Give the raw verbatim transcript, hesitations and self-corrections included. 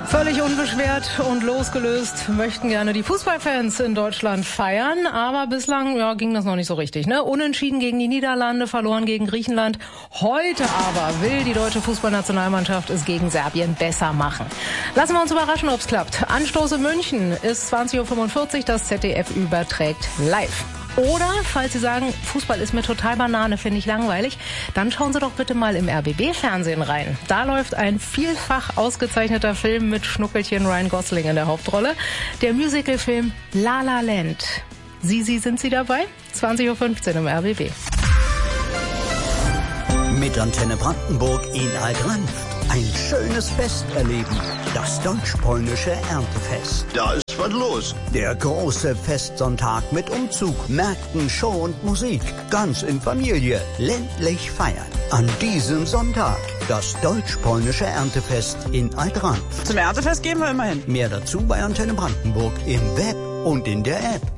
Völlig unbeschwert und losgelöst möchten gerne die Fußballfans in Deutschland feiern, aber bislang ja, ging das noch nicht so richtig. Ne? Unentschieden gegen die Niederlande, verloren gegen Griechenland. Heute aber will die deutsche Fußballnationalmannschaft es gegen Serbien besser machen. Lassen wir uns überraschen, ob es klappt. Anstoß in München ist zwanzig Uhr fünfundvierzig, das Z D F überträgt live. Oder, falls Sie sagen, Fußball ist mir total Banane, finde ich langweilig, dann schauen Sie doch bitte mal im R B B-Fernsehen rein. Da läuft ein vielfach ausgezeichneter Film mit Schnuckelchen Ryan Gosling in der Hauptrolle. Der Musicalfilm La La Land. Sie, Sie, sind Sie dabei? zwanzig Uhr fünfzehn im R B B. Mit Antenne Brandenburg in Alt-Ranft ein schönes Fest erleben. Das deutsch-polnische Erntefest. Da ist was los. Der große Festsonntag mit Umzug, Märkten, Show und Musik. Ganz in Familie, ländlich feiern. An diesem Sonntag das deutsch-polnische Erntefest in Alt-Ranft. Zum Erntefest gehen wir immerhin. Mehr dazu bei Antenne Brandenburg im Web und in der App.